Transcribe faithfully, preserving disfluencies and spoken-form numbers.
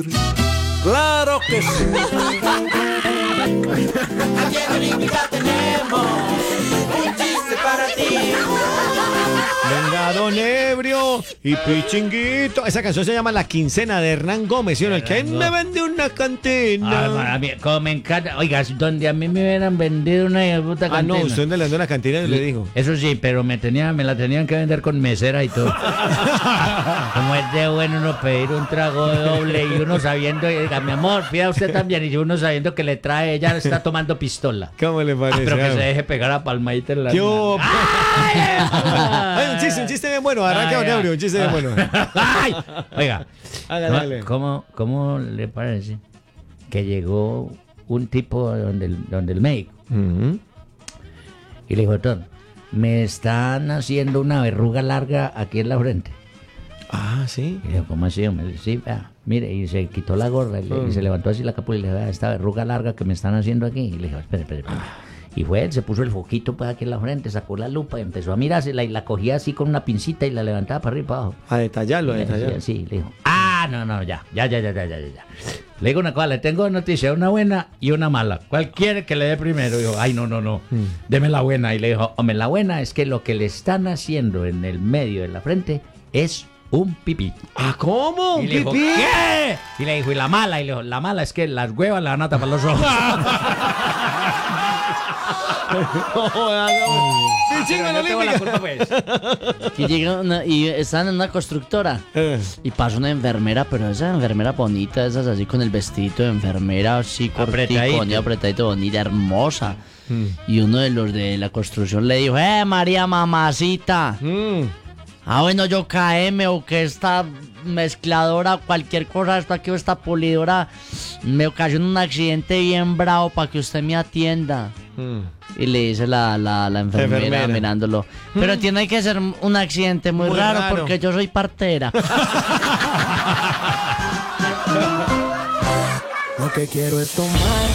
Claro que sí. Aquí en Olímpica tenemos un chiste para ti. Venga, don Ebrio y Pichinguito. Esa canción se llama La Quincena de Hernán Gómez, ¿sí o no? El que me vende una cantina. Ah, a mí, como me encanta. Oiga, donde a mí me hubieran vendido una puta Ah, cantina. no, usted le vendió una cantina y le dijo. Eso sí, pero me tenía, me la tenían que vender con mesera y todo. Como es de bueno uno pedir un trago doble y uno sabiendo, y diga, mi amor, pida usted también, y uno sabiendo que le trae, ella está tomando pistola. ¿Cómo le Ah, parece? pero que se deje pegar a palmadita en la... ¿Qué hubo? ¡Ay! Ay, un chiste, un chiste bien bueno. Arranca, don Ebrio, un chiste bien bueno. Ay, oiga, Hágale, hágale. ¿cómo, ¿cómo le parece que llegó un tipo donde el, donde el médico Ujú. y le dijo, doctor, me están haciendo una verruga larga aquí en la frente? Ah, sí. Y le dijo, ¿cómo así? Me dice, sí, vea, mire, y se quitó la gorra y, le- y se levantó así la capa y le dijo, vea, esta verruga larga que me están haciendo aquí. Y le dijo, espere, espere, espere. Y fue él, se puso el foquito pues aquí en la frente, sacó la lupa y empezó a mirársela y la cogía así con una pincita y la levantaba para arriba y para abajo. A detallarlo, a Y le detallarlo. decía así, le dijo, ah, no, no, ya, ya, ya, ya, ya, ya, ya. Le digo una cosa, le tengo dos noticias, una buena y una mala. ¿Cuál quiere que le dé primero? Dijo, ay, no, no, no, deme la buena. Y le dijo, hombre, la buena es que lo que le están haciendo en el medio de la frente es un pipí. Ah, ¿cómo? Y le dijo, ¿Pipí? ¿qué? Y le dijo, y la mala, y le dijo, la mala es que las huevas le van a tapar los ojos. Sí, chingo, Pero yo tengo la Olímpica. culpa, pues. Que llega una, y están en una constructora Eh. y pasa una enfermera, pero esa enfermera bonita, esas así con el vestidito de enfermera, así cortico, Apretadito. bonita, apretadito, bonita, hermosa. Y uno de los de la construcción le dijo, eh, María mamacita. Mm. Ah, bueno, yo K M o que esta mezcladora, cualquier cosa, esto aquí o esta pulidora me ocasiona un accidente bien bravo para que usted me atienda. Mm. Y le dice la, la, la enfermera, Enfermera. mirándolo. Pero tiene que ser un accidente muy, Muy raro, raro. porque yo soy partera. Lo que quiero es tomar